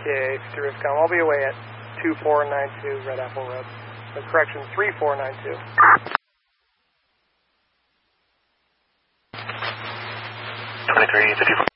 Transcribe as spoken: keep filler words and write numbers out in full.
Okay, through Rifcom. I'll be away at two four nine two Red Apple Road. So correction, three four nine two. twenty-three fifty-four.